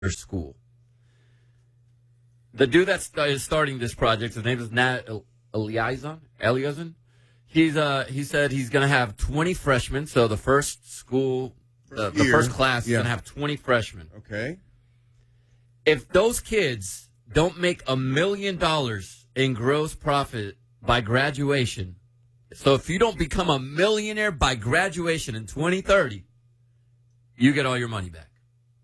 school. The dude that is starting this project, his name is Nat Eliazon. He said he's going to have 20 freshmen. So the first school, the first class is going to have 20 freshmen. Okay. If those kids don't make $1 million in gross profit by graduation, so if you don't become a millionaire by graduation in 2030, you get all your money back.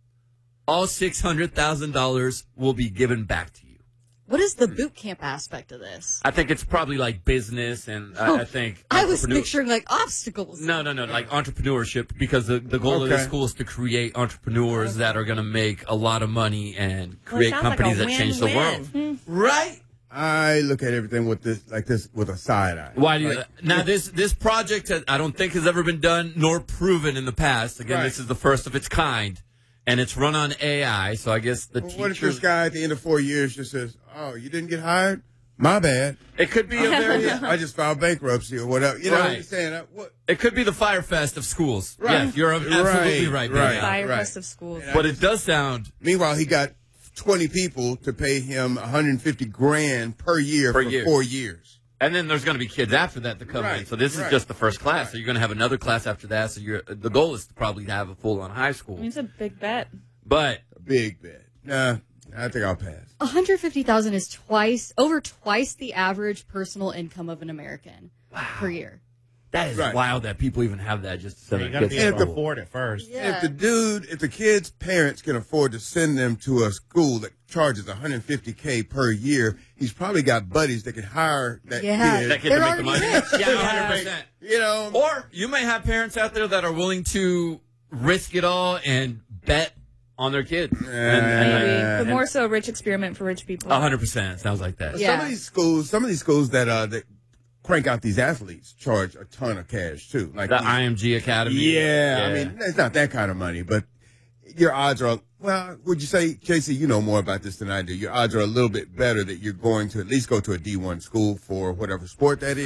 All $600,000 will be given back to you. What is the boot camp aspect of this? I think it's probably like business, and I think I was picturing like obstacles. No, like entrepreneurship, because the goal of the school is to create entrepreneurs that are going to make a lot of money and create companies that change the world. Right? I look at everything with this with a side eye. Why do you? Now this project I don't think has ever been done nor proven in the past. Again, this is the first of its kind. And it's run on AI, so I guess the teachers... What if this guy at the end of 4 years just says, "Oh, you didn't get hired? My bad." It could be a very... I just filed bankruptcy or whatever. You know what I'm saying? It could be the Fire Fest of schools. Right. Yes, you're absolutely right. Fire Fest of schools. But it does sound... Meanwhile, he got 20 people to pay him $150,000 per year for 4 years. And then there's going to be kids after that to come in. So this is just the first class. So you're going to have another class after that. So the goal is to probably have a full-on high school. It's a big bet. But a big bet. Nah, I think I'll pass. $150,000 is over twice the average personal income of an American per year. That is wild that people even have that just to send you got to be able to afford it first. Yeah. If the kid's parents can afford to send them to a school that charges $150K per year, he's probably got buddies that can hire that kid. That kid to make the money. Rich. Yeah, 100%. You know, or you may have parents out there that are willing to risk it all and bet on their kids. Maybe. But more so a rich experiment for rich people. 100%. Sounds like that. Yeah. Some of these schools that crank out these athletes charge a ton of cash too. Like the IMG Academy. Yeah, I mean, it's not that kind of money, but your odds are, well, would you say, Casey, you know more about this than I do. Your odds are a little bit better that you're going to at least go to a D1 school for whatever sport that is.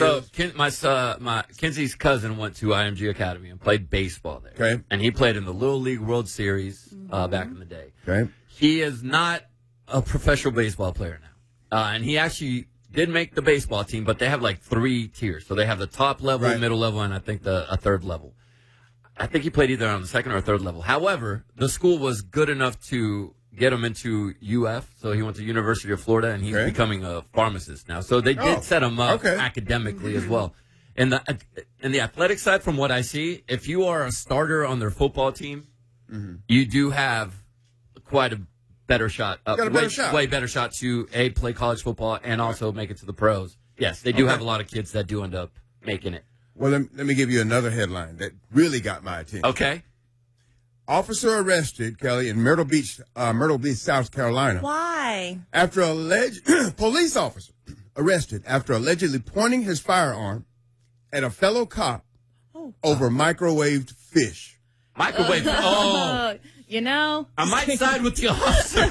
So Kenzie's cousin went to IMG Academy and played baseball there. Okay. And he played in the Little League World Series back in the day. Okay. He is not a professional baseball player now. And he actually did make the baseball team, but they have like 3 tiers. So they have the top level, middle level, and I think a third level. I think he played either on the second or third level. However, the school was good enough to get him into UF. So he went to University of Florida, and he's becoming a pharmacist now. So they did set him up academically as well. And the athletic side, from what I see, if you are a starter on their football team, you do have quite a better shot. Way better shot to play college football and also make it to the pros. Yes, they do have a lot of kids that do end up making it. Well, let me give you another headline that really got my attention. Okay. Officer arrested, Kelly, in Myrtle Beach, South Carolina. Why? After police officer arrested after allegedly pointing his firearm at a fellow cop over microwaved fish. Microwave. You know, I might side with the officer.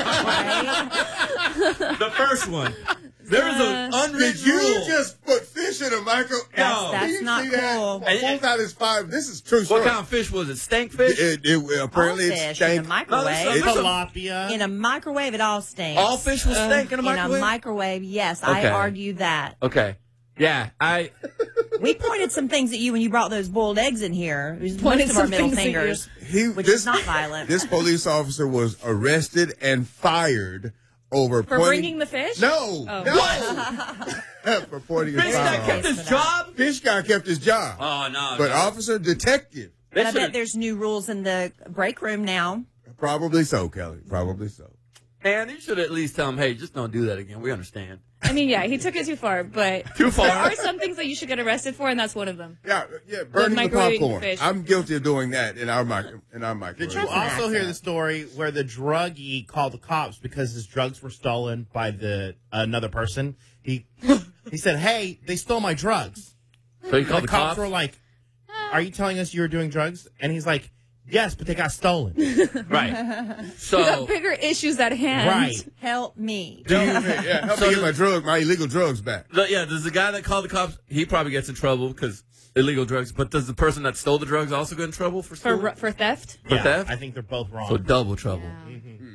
The first one. There is an unwritten rule. Did you just put fish in a micro? That's not cool. Pulls out his fire. This is true story. What kind of fish was it? Stank fish? Apparently all it's fish stank. in a microwave. Tilapia. In a microwave, it all stinks. All fish will stink in a microwave? In a microwave, yes. Okay. I argue that. Okay. Yeah, We pointed some things at you when you brought those boiled eggs in here. It was most of our middle fingers, which is not violent. This police officer was arrested and fired over for bringing the fish? No. For pointing his fish guy kept his job? Fish guy kept his job. Oh, no. But officer, detective. I bet there's new rules in the break room now. Probably so, Kelly. Probably so. Man, you should at least tell him, hey, just don't do that again. We understand. I mean, yeah, he took it too far, but there are some things that you should get arrested for, and that's one of them. Yeah, burning the popcorn. Fish. I'm guilty of doing that in our microwave. Did you also hear the story where the druggie called the cops because his drugs were stolen by another person? He said, "Hey, they stole my drugs." So he called the cops were like, "Are you telling us you were doing drugs?" And he's like, "Yes, but they got stolen." Right. So we got bigger issues at hand. Right. Help me. Help me get my illegal drugs back. Does the guy that called the cops, he probably gets in trouble because illegal drugs, but does the person that stole the drugs also get in trouble for stealing? For theft? For theft? I think they're both wrong. So double trouble. Yeah.